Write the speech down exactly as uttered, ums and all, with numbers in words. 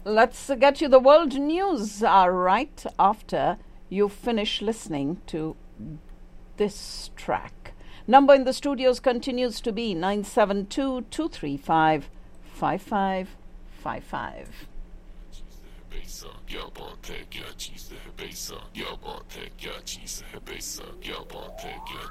Let's get you the world news uh, right after you finish listening to this track. Number in the studios continues to be nine seven two, two three five, five five five five. Yabba take ya cheese, besa. Yabba take ya cheese, besa. Yabba take ya